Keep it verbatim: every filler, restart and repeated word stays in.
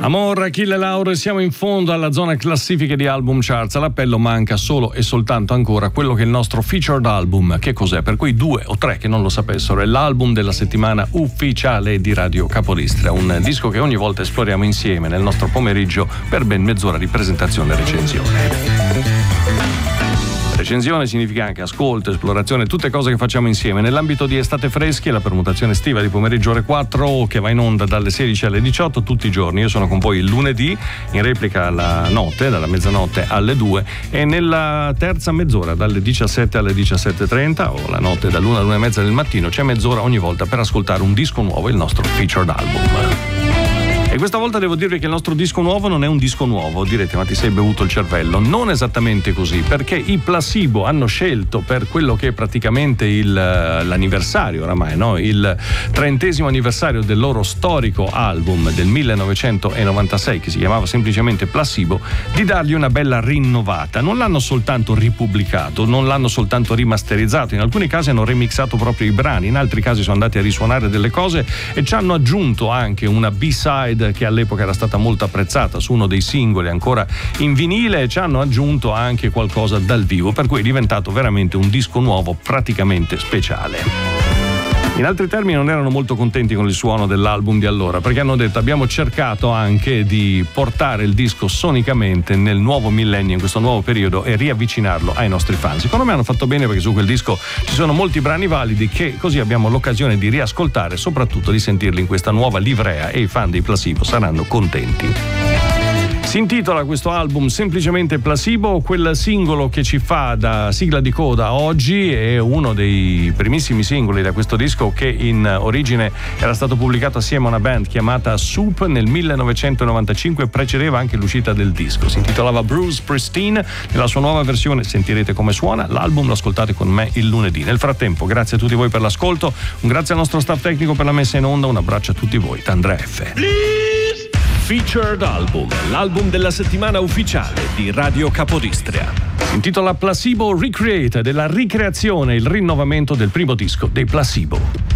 Amor, Achille Lauro, siamo in fondo alla zona classifiche di album charts. All'appello manca solo e soltanto ancora quello che è il nostro featured album. Che cos'è? Per quei due o tre che non lo sapessero, è l'album della settimana ufficiale di Radio Capodistria, un disco che ogni volta esploriamo insieme nel nostro pomeriggio per ben mezz'ora di presentazione e recensione. Recensione significa anche ascolto, esplorazione, tutte cose che facciamo insieme. Nell'ambito di Estate Freschi, la permutazione estiva di pomeriggio ore quattro che va in onda dalle sedici alle diciotto tutti i giorni. Io sono con voi il lunedì, in replica la notte, dalla mezzanotte alle due, e nella terza mezz'ora dalle diciassette alle diciassette e trenta, o la notte dall'una all'una e mezza del mattino, c'è mezz'ora ogni volta per ascoltare un disco nuovo, il nostro featured album. E questa volta devo dirvi che il nostro disco nuovo non è un disco nuovo. Direte, ma ti sei bevuto il cervello? Non esattamente così, perché i Placebo hanno scelto, per quello che è praticamente il, l'anniversario oramai, no? il trentesimo anniversario del loro storico album del millenovecentonovantasei, che si chiamava semplicemente Placebo, di dargli una bella rinnovata. Non l'hanno soltanto ripubblicato, non l'hanno soltanto rimasterizzato, in alcuni casi hanno remixato proprio i brani, in altri casi sono andati a risuonare delle cose e ci hanno aggiunto anche una B-side che all'epoca era stata molto apprezzata su uno dei singoli ancora in vinile, e ci hanno aggiunto anche qualcosa dal vivo, per cui è diventato veramente un disco nuovo praticamente speciale. In altri termini, non erano molto contenti con il suono dell'album di allora, perché hanno detto: abbiamo cercato anche di portare il disco sonicamente nel nuovo millennio, in questo nuovo periodo, e riavvicinarlo ai nostri fan. Secondo me hanno fatto bene, perché su quel disco ci sono molti brani validi che così abbiamo l'occasione di riascoltare, soprattutto di sentirli in questa nuova livrea, e i fan dei Placebo saranno contenti. Si intitola questo album semplicemente Placebo, quel singolo che ci fa da sigla di coda oggi è uno dei primissimi singoli da questo disco, che in origine era stato pubblicato assieme a una band chiamata Soup nel millenovecentonovantacinque, precedeva anche l'uscita del disco. Si intitolava Bruce Pristine, nella sua nuova versione sentirete come suona. L'album lo ascoltate con me il lunedì. Nel frattempo, grazie a tutti voi per l'ascolto, un grazie al nostro staff tecnico per la messa in onda, un abbraccio a tutti voi da Andrea F. Featured Album, l'album della settimana ufficiale di Radio Capodistria. Si intitola Placebo Recreated, è la ricreazione, il rinnovamento del primo disco dei Placebo.